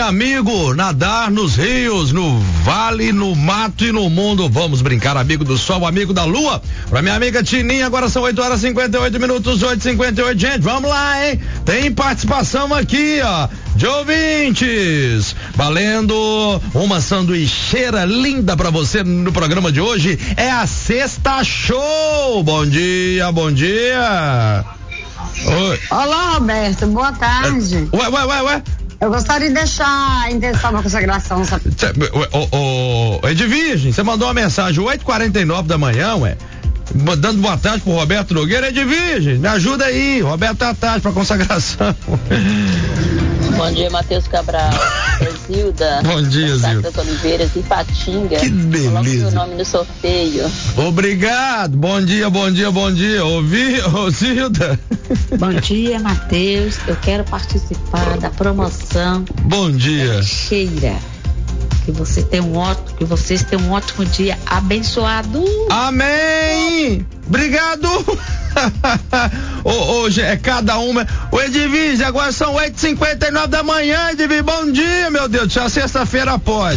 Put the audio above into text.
amigo, nadar nos rios, no vale, no mato e no mundo. Vamos brincar, amigo do sol, amigo da lua. Pra minha amiga Tininha, agora são 8h58, 8h58. Gente, vamos lá, hein? Tem participação aqui, ó, de ouvintes. Valendo uma sanduicheira linda pra você no programa de hoje. É a Sexta Show. Bom dia, bom dia. Oi. Olá, Roberto, boa tarde. Ué. Eu gostaria de deixar a intenção da consagração, sabe? Edvirgem, você mandou uma mensagem 8h49 da manhã, dando boa tarde pro Roberto Nogueira. Edvirgem, me ajuda aí, Roberto tá tarde pra consagração. Bom dia, Matheus Cabral. É Zilda. Bom dia, Zilda. Das Oliveiras, Ipatinga. Que beleza. Coloque meu nome no sorteio. Obrigado. Bom dia. Ô, Zilda. Bom dia, Matheus. Eu quero participar da promoção. Bom dia. Cheira. Que vocês tenham um ótimo dia abençoado. Amém. Obrigado. Hoje é cada uma. O Edivise, agora são 8h59 da manhã, Edivise. Bom dia, meu Deus do céu. Sexta-feira pode.